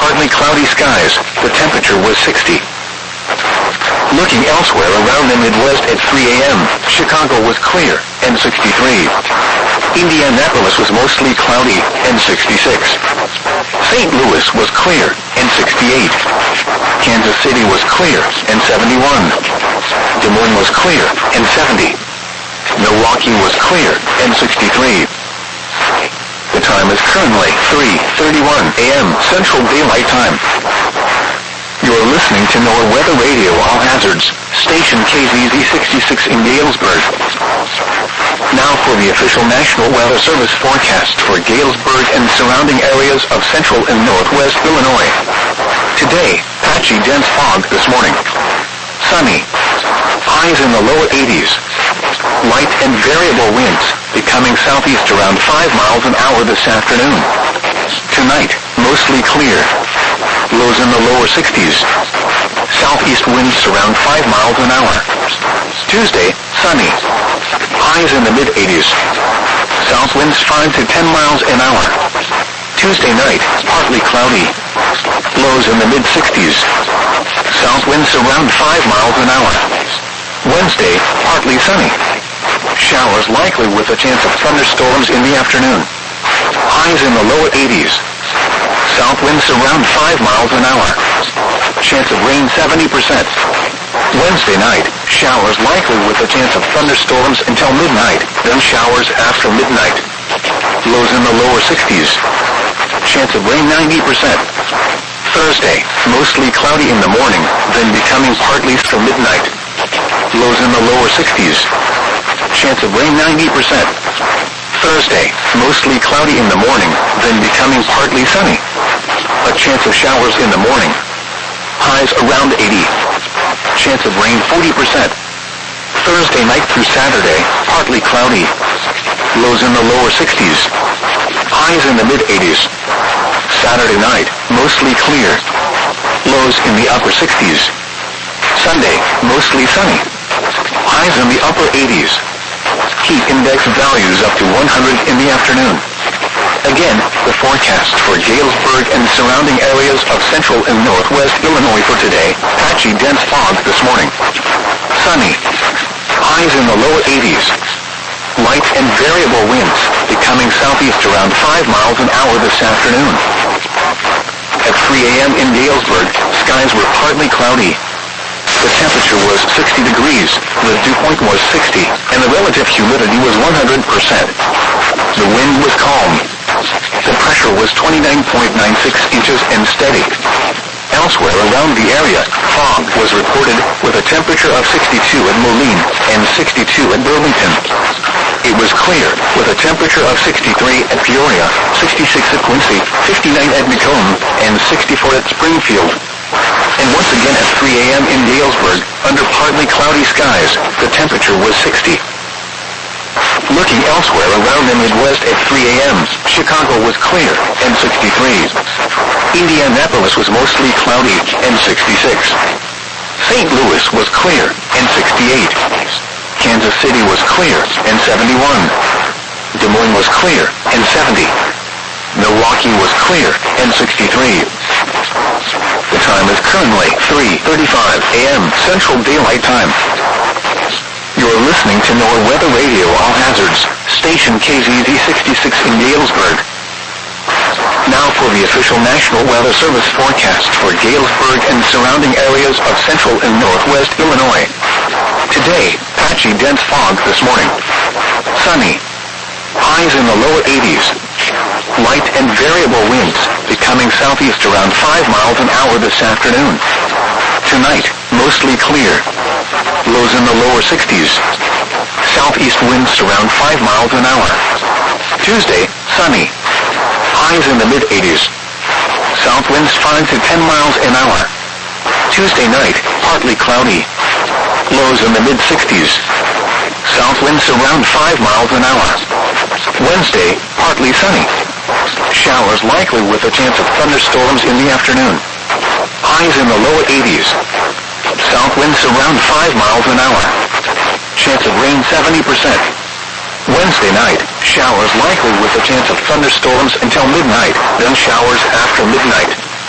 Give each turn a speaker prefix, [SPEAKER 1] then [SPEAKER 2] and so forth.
[SPEAKER 1] partly cloudy skies. The temperature was 60. Looking elsewhere around the Midwest at 3 a.m., Chicago was clear, and 63. Indianapolis was mostly cloudy, and 66. St. Louis was clear, and 68. Kansas City was clear, and 71. Des Moines was clear, and 70. Milwaukee was clear, and 63. The time is currently 3:31 a.m. Central Daylight Time. You're listening to NOAA Weather Radio All Hazards, station KZZ 66 in Galesburg. Now for the official National Weather Service forecast for Galesburg and surrounding areas of central and northwest Illinois. Today, patchy dense fog this morning. Sunny. Highs in the lower 80s. Light and variable winds, becoming southeast around 5 miles an hour this afternoon. Tonight, mostly clear. Lows in the lower 60s. Southeast winds around 5 miles an hour. Tuesday, sunny. Highs in the mid-80s. South winds 5 to 10 miles an hour. Tuesday night, partly cloudy. Lows in the mid-60s. South winds around 5 miles an hour. Wednesday, partly sunny. Showers likely with a chance of thunderstorms in the afternoon. Highs in the lower 80s. South winds around 5 miles an hour. Chance of rain 70%. Wednesday night, showers likely with a chance of thunderstorms until midnight, then showers after midnight. Lows in the lower 60s. Chance of rain 90%. Thursday, mostly cloudy in the morning, then becoming partly through midnight. Lows in the lower 60s. Chance of rain 90%. Thursday, mostly cloudy in the morning, then becoming partly sunny. A chance of showers in the morning. Highs around 80. Chance of rain 40%. Thursday night through Saturday, partly cloudy. Lows in the lower 60s. Highs in the mid-80s. Saturday night, mostly clear. Lows in the upper 60s. Sunday, mostly sunny. Highs in the upper 80s. Heat index values up to 100 in the afternoon. Again, the forecast for Galesburg and surrounding areas of central and northwest Illinois for today, patchy dense fog this morning. Sunny. Highs in the lower 80s. Light and variable winds, becoming southeast around 5 miles an hour this afternoon. At 3 a.m. in Galesburg, skies were partly cloudy. The temperature was 60 degrees, the dew point was 60, and the relative humidity was 100%. The wind was calm. The pressure was 29.96 inches and steady. Elsewhere around the area, fog was reported with a temperature of 62 at Moline and 62 at Burlington. It was clear with a temperature of 63 at Peoria, 66 at Quincy, 59 at Macomb, and 64 at Springfield. And once again at 3 a.m. in Galesburg, under partly cloudy skies, the temperature was 60. Looking elsewhere around the Midwest at 3 a.m., Chicago was clear, and 63. Indianapolis was mostly cloudy, and 66. St. Louis was clear, and 68. Kansas City was clear, and 71. Des Moines was clear, and 70. Milwaukee was clear, and 63. The time is currently 3:35 a.m. Central Daylight Time. You're listening to NOAA Weather Radio All Hazards, station KZZ 66 in Galesburg. Now for the official National Weather Service forecast for Galesburg and surrounding areas of central and northwest Illinois. Today, patchy dense fog this morning. Sunny. Highs in the lower 80s. Light and variable winds, becoming southeast around 5 miles an hour this afternoon. Tonight, mostly clear. Lows in the lower 60s. Southeast winds around 5 miles an hour. Tuesday, sunny. Highs in the mid-80s. South winds 5 to 10 miles an hour. Tuesday night, partly cloudy. Lows in the mid-60s. South winds around 5 miles an hour. Wednesday, partly sunny. Showers likely with a chance of thunderstorms in the afternoon. Highs in the lower 80s. South winds around 5 miles an hour. Chance of rain 70%. Wednesday night, showers likely with a chance of thunderstorms until midnight, then showers after midnight.